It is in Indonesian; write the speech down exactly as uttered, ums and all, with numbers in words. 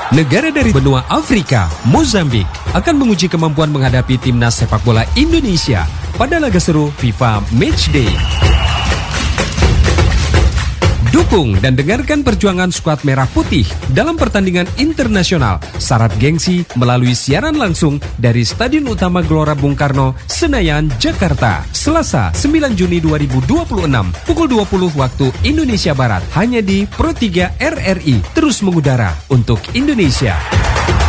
Negara dari benua Afrika, Mozambik, akan menguji kemampuan menghadapi timnas sepak bola Indonesia pada laga seru FIFA Matchday. Dukung dan dengarkan perjuangan skuad Merah Putih dalam pertandingan internasional syarat gengsi melalui siaran langsung dari Stadion Utama Gelora Bung Karno, Senayan, Jakarta. Selasa sembilan Juni dua ribu dua puluh enam, pukul dua puluh waktu Indonesia Barat, hanya di Pro tiga R R I, terus mengudara untuk Indonesia.